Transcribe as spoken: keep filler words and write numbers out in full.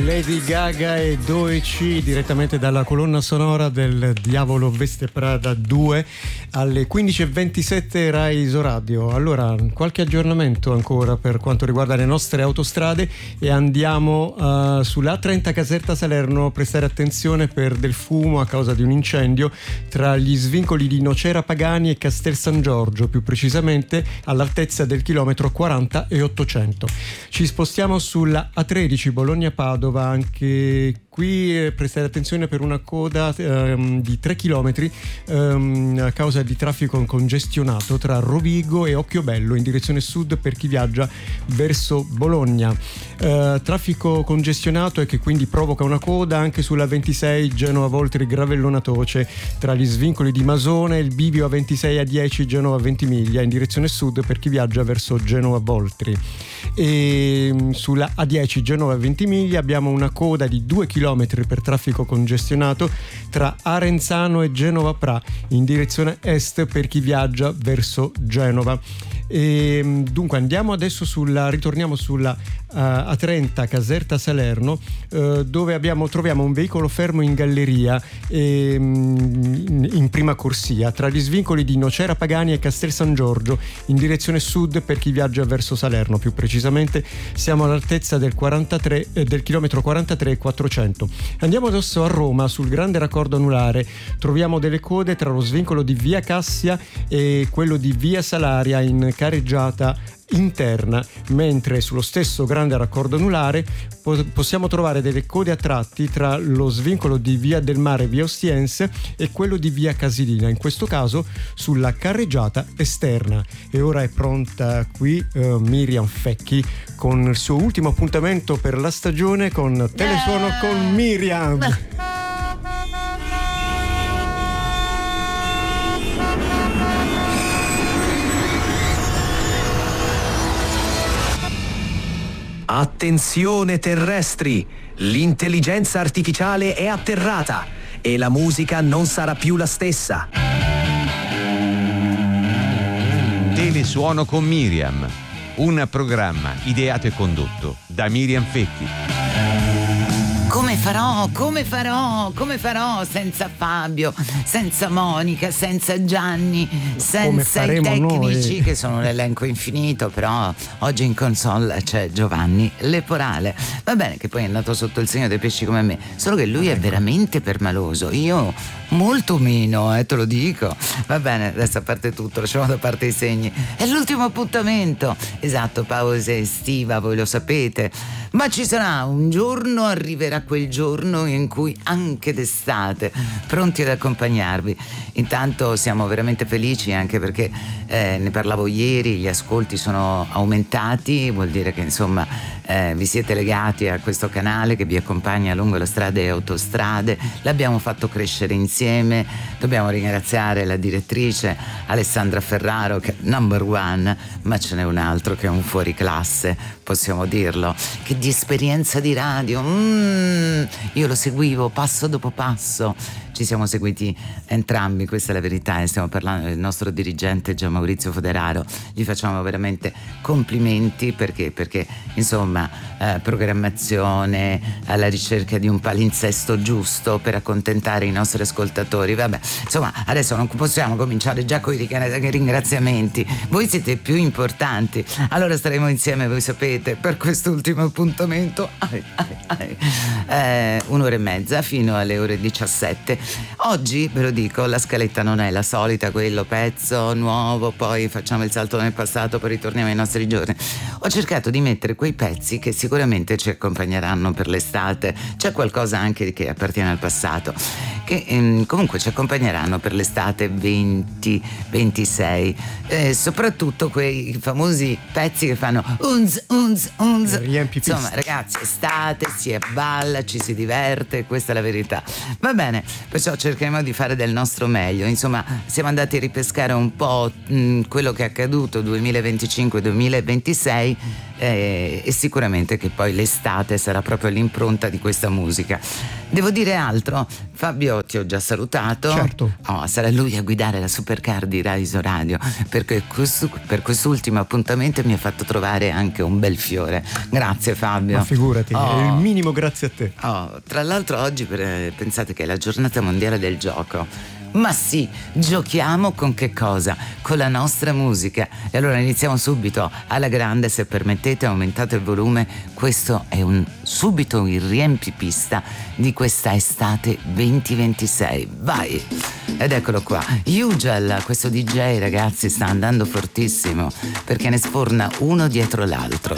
Lady Gaga e Doeci direttamente dalla colonna sonora del Diavolo Veste Prada due alle quindici e ventisette Rai Isoradio. Allora, qualche aggiornamento ancora per quanto riguarda le nostre autostrade e andiamo uh, sull'A trenta Caserta Salerno. Prestare attenzione per del fumo a causa di un incendio tra gli svincoli di Nocera Pagani e Castel San Giorgio, più precisamente all'altezza del chilometro quaranta e ottocento. Ci spostiamo sulla A tredici Bologna-Padova. Anche qui eh, prestare attenzione per una coda ehm, di tre chilometri ehm, a causa di traffico congestionato tra Rovigo e Occhiobello in direzione sud per chi viaggia verso Bologna. Eh, traffico congestionato e che quindi provoca una coda anche sulla ventisei Genova-Voltri Gravellona Toce tra gli svincoli di Masone e il bivio A ventisei A dieci Genova-Ventimiglia in direzione sud per chi viaggia verso Genova-Voltri. E sulla A dieci Genova-Ventimiglia abbiamo una coda di due chilometri per traffico congestionato tra Arenzano e Genova Pra in direzione est per chi viaggia verso Genova. E dunque andiamo adesso sulla ritorniamo sulla uh, A trenta Caserta Salerno, uh, dove abbiamo troviamo un veicolo fermo in galleria e, um, in prima corsia tra gli svincoli di Nocera Pagani e Castel San Giorgio in direzione sud per chi viaggia verso Salerno. Più precisamente siamo all'altezza del quarantatré eh, del chilometro quarantatré e quattrocento. Andiamo adesso a Roma sul grande raccordo anulare. Troviamo delle code tra lo svincolo di Via Cassia e quello di Via Salaria in carreggiata interna, mentre sullo stesso grande raccordo anulare po- possiamo trovare delle code a tratti tra lo svincolo di Via del Mare Via Ostiense e quello di Via Casilina, in questo caso sulla carreggiata esterna. E ora è pronta qui uh, Miriam Fecchi con il suo ultimo appuntamento per la stagione con Telesuono con Miriam. Attenzione terrestri, l'intelligenza artificiale è atterrata e la musica non sarà più la stessa. Telesuono con Miriam, un programma ideato e condotto da Miriam Fecchi. Come farò, come farò, come farò senza Fabio, senza Monica, senza Gianni, senza i tecnici noi? Che sono un elenco infinito, però oggi in console c'è Giovanni Leporale. Va bene che poi è andato sotto il segno dei pesci come me, solo che lui è veramente permaloso, io molto meno, eh, te lo dico. Va bene, adesso a parte tutto, lasciamo da parte i segni. È l'ultimo appuntamento, esatto, pausa estiva, voi lo sapete, ma ci sarà un giorno, arriverà quel giorno in cui anche d'estate pronti ad accompagnarvi. Intanto siamo veramente felici anche perché eh, ne parlavo ieri, gli ascolti sono aumentati, vuol dire che insomma eh, vi siete legati a questo canale che vi accompagna lungo le strade e autostrade, l'abbiamo fatto crescere insieme. Dobbiamo ringraziare la direttrice Alessandra Ferraro che è number one, ma ce n'è un altro che è un fuoriclasse, possiamo dirlo, che di esperienza di radio, mm, io lo seguivo passo dopo passo, ci siamo seguiti entrambi, questa è la verità, e stiamo parlando del nostro dirigente Gian Maurizio Foderaro. Gli facciamo veramente complimenti perché, perché insomma eh, programmazione alla ricerca di un palinsesto giusto per accontentare i nostri ascoltatori. Vabbè, insomma adesso non possiamo cominciare già con i ringraziamenti, voi siete più importanti, allora staremo insieme, voi sapete, per quest'ultimo appuntamento ai, ai, ai. Eh, un'ora e mezza fino alle ore diciassette. Oggi ve lo dico, la scaletta non è la solita, quello pezzo nuovo, poi facciamo il salto nel passato, poi ritorniamo ai nostri giorni. Ho cercato di mettere quei pezzi che sicuramente ci accompagneranno per l'estate. C'è qualcosa anche che appartiene al passato, che ehm, comunque ci accompagneranno per l'estate venti ventisei, eh, soprattutto quei famosi pezzi che fanno unz unz unz. Insomma ragazzi, estate, si balla, ci si diverte, questa è la verità. Va bene, perciò cercheremo di fare del nostro meglio. Insomma, siamo andati a ripescare un po' mh, quello che è accaduto duemilaventicinque duemilaventisei eh, e sicuramente che poi l'estate sarà proprio l'impronta di questa musica. Devo dire altro? Fabio, ti ho già salutato. Certo. Oh, sarà lui a guidare la supercar di Rai Isoradio, perché questo, per quest'ultimo appuntamento mi ha fatto trovare anche un bel fiore. Grazie Fabio. Ma figurati, oh. è il minimo grazie a te. Oh, tra l'altro oggi per, pensate che è la giornata mondiale del gioco. Ma sì, giochiamo con che cosa? Con la nostra musica. E allora iniziamo subito alla grande, se permettete, aumentate il volume. Questo è un subito il riempipista di questa estate venti ventisei. Vai! Ed eccolo qua, Ugel, questo D J ragazzi sta andando fortissimo perché ne sforna uno dietro l'altro.